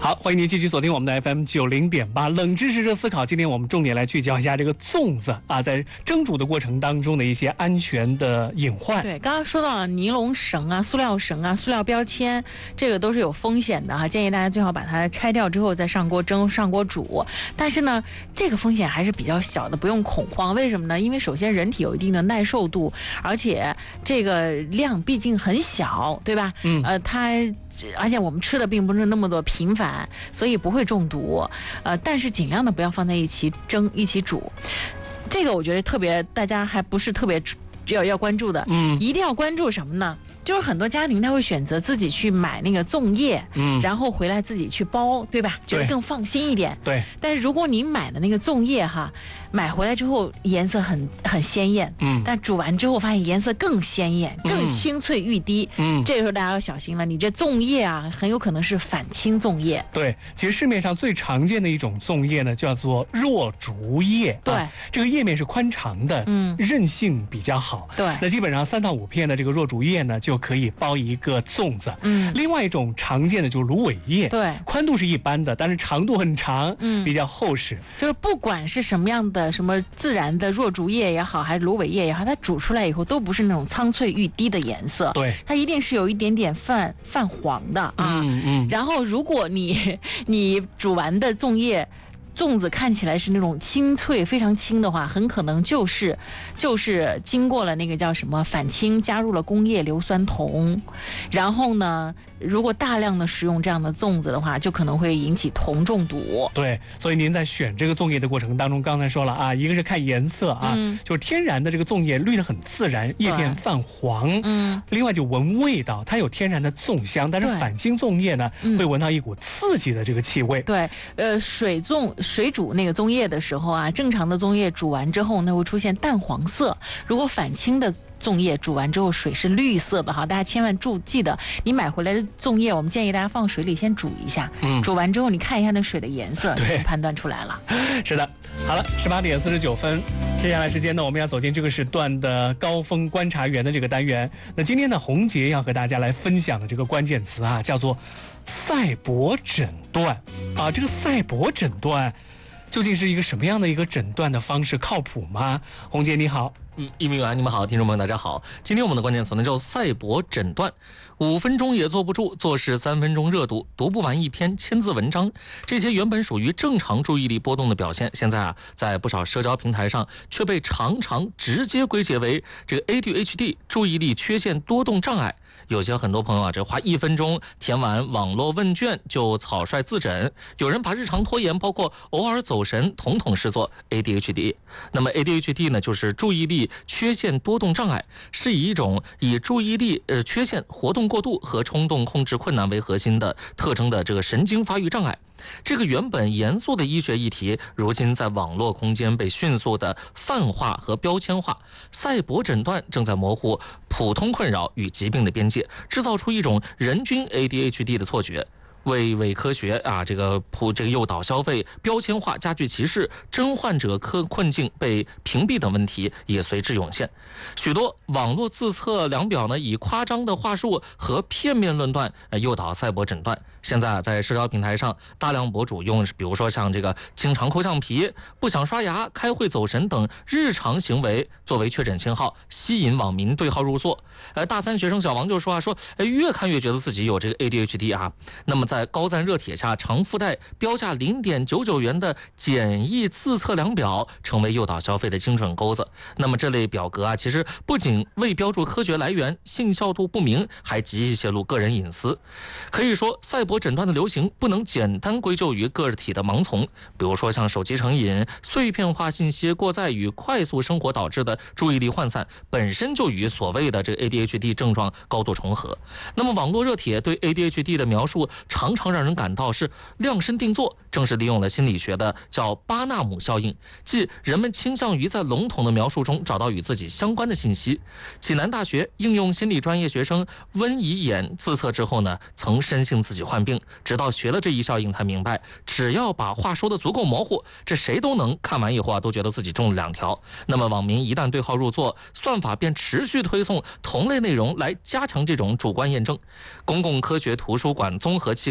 好，欢迎您继续锁定我们的 FM90.8冷知识热思考。今天我们重点来聚焦一下这个粽子啊，在蒸煮的过程当中的一些安全的隐患。 对，刚刚说到了尼龙绳啊、塑料绳啊、塑料标签，这个都是有风险的哈，建议大家最好把它拆掉之后再上锅蒸、上锅煮。但是呢，这个风险还是比较小的，不用恐慌。为什么呢？因为首先人体有一定的耐受度，而且这个量毕竟很小，对吧？而且我们吃的并不是那么多频繁，所以不会中毒。但是尽量的不要放在一起蒸、一起煮。这个我觉得特别，大家还不是特别要关注的。一定要关注什么呢？就是很多家庭他会选择自己去买那个粽叶，然后回来自己去包，对吧？觉得更放心一点。 对。 但是如果你买的那个粽叶哈，买回来之后颜色很鲜艳，但煮完之后发现颜色更鲜艳，更清脆欲滴。这个时候大家要小心了，你这粽叶啊，很有可能是反青粽叶。 对，其实市面上最常见的一种粽叶呢，叫做若竹叶。 对， 这个叶面是宽长的，韧性比较好。 对， 那基本上3到5片的这个若竹叶呢，就可以包一个粽子。另外一种常见的就是芦苇叶。 对， 宽度是一般的，但是长度很长，比较厚实。 就是不管是什么样的什么自然的若竹叶也好，还是芦苇叶也好，它煮出来以后都不是那种苍翠欲滴的颜色。 对， 它一定是有一点点泛黄的啊。然后如果你煮完的粽子看起来是那种清脆非常轻的话，很可能就是经过了那个叫什么反青，加入了工业硫酸铜。然后呢，如果大量的食用这样的粽子的话，就可能会引起铜中毒。 对，所以您在选这个粽叶的过程当中，刚才说了啊，一个是看颜色啊，就是天然的这个粽叶绿得很自然，叶片泛黄。另外就闻味道，它有天然的粽香，但是反青粽叶呢，会闻到一股刺激的这个气味。 对，水煮那个粽叶的时候啊，正常的粽叶煮完之后呢，会出现淡黄色。如果反青的粽叶煮完之后水是绿色的哈，大家千万记得，你买回来的粽叶，我们建议大家放水里先煮一下，煮完之后你看一下那水的颜色，就能判断出来了。 是的，好了，18点49分，接下来时间呢，我们要走进这个时段的高峰观察员的这个单元。那今天呢，洪杰要和大家来分享的这个关键词啊，叫做赛博诊断啊。这个赛博诊断究竟是一个什么样的一个诊断的方式，靠谱吗？洪杰你好。 一鸣员，你们好，听众朋友大家好。今天我们的关键词呢叫赛博诊断。5分钟也坐不住，做事3分钟热度，读不完一篇1000字文章，这些原本属于正常注意力波动的表现，现在在不少社交平台上却被常常直接归结为这个 ADHD 注意力缺陷多动障碍。有些很多朋友这花1分钟填完网络问卷就草率自诊，有人把日常拖延包括偶尔走神统统视作 ADHD。 那么 ADHD 呢，就是注意力缺陷多动障碍，是以一种以注意力缺陷、活动过度和冲动控制困难为核心的特征的这个神经发育障碍。这个原本严肃的医学议题，如今在网络空间被迅速的泛化和标签化。赛博诊断正在模糊普通困扰与疾病的边界，制造出一种人均 ADHD 的错觉。为伪科学这个诱导消费、标签化、加剧歧视、真患者困境被屏蔽等问题也随之涌现。许多网络自测量表呢，以夸张的话术和片面论断诱导赛博诊断。现在在社交平台上，大量博主用比如说像这个经常抠橡皮、不想刷牙、开会走神等日常行为作为确诊信号，吸引网民对号入座。大3学生小王就说越看越觉得自己有这个 ADHD 啊。那么在高赞热帖下，常附带标价0.99元的简易自测量表，成为诱导消费的精准钩子。那么这类表格其实不仅未标注科学来源，信效度不明，还极易泄露个人隐私。可以说，赛博诊断的流行不能简单归咎于个体的盲从，比如说像手机成瘾、碎片化信息过载与快速生活导致的注意力涣散，本身就与所谓的这个 ADHD 症状高度重合。那么网络热帖对 ADHD 的描述常常让人感到是量身定做，正是利用了心理学的叫巴纳姆效应，即人们倾向于在笼统的描述中找到与自己相关的信息。济南大学应用心理专业学生温怡妍自测之后呢，曾深信自己患病，直到学了这一效应才明白，只要把话说得足够模糊，这谁都能看完以后都觉得自己中了2条。那么网民一旦对号入座，算法便持续推送同类内容来加强这种主观验证。公共科学图书馆综合期刊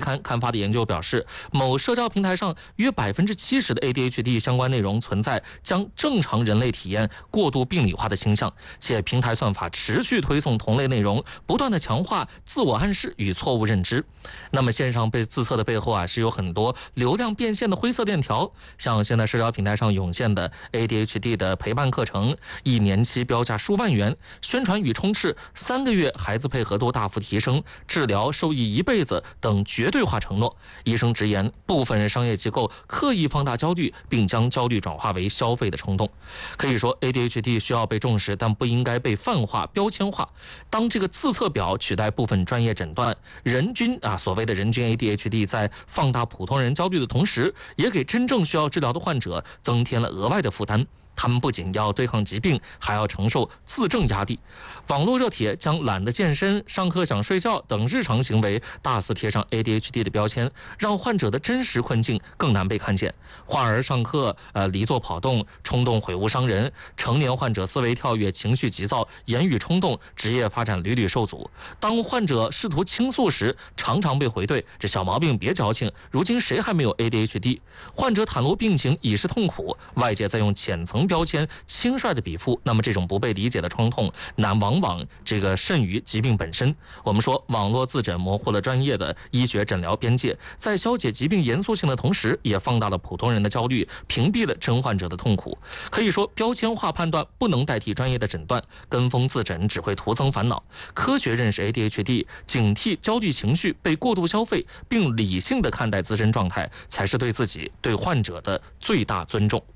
刊刊发的研究表示，某社交平台上约70%的 ADHD 相关内容存在将正常人类体验过度病理化的倾向，且平台算法持续推送同类内容，不断的强化自我暗示与错误认知。那么线上被自测的背后啊，是有很多流量变现的灰色链条，像现在社交平台上涌现的 ADHD 的陪伴课程，1年期标价数万元，宣传语充斥3个月孩子配合度大幅提升，治疗受益1辈子等绝对化承诺。医生直言，部分商业机构刻意放大焦虑，并将焦虑转化为消费的冲动。可以说 ADHD 需要被重视，但不应该被泛化标签化。当这个自测表取代部分专业诊断，所谓的人均 ADHD 在放大普通人焦虑的同时，也给真正需要治疗的患者增添了额外的负担。他们不仅要对抗疾病，还要承受自证压力。网络热帖将懒得健身、上课想睡觉等日常行为大肆贴上 ADHD 的标签，让患者的真实困境更难被看见。患儿上课离座跑动、冲动毁物伤人，成年患者思维跳跃、情绪急躁、言语冲动，职业发展屡屡受阻。当患者试图倾诉时，常常被回怼：“这小毛病别矫情，如今谁还没有 ADHD？” 患者袒露病情已是痛苦，外界在用浅层标签轻率的比附，那么这种不被理解的创痛，往往甚于疾病本身。我们说，网络自诊模糊了专业的医学诊疗边界，在消解疾病严肃性的同时，也放大了普通人的焦虑，屏蔽了真患者的痛苦。可以说，标签化判断不能代替专业的诊断，跟风自诊只会徒增烦恼。科学认识 ADHD， 警惕焦虑情绪被过度消费，并理性的看待自身状态，才是对自己、对患者的最大尊重。